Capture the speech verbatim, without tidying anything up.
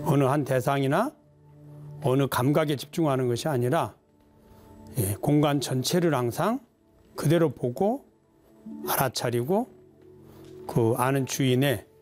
어느 한 대상이나 어느 감각에 집중하는 것이 아니라 예, 공간 전체를 항상 그대로 보고 알아차리고 그 아는 주인의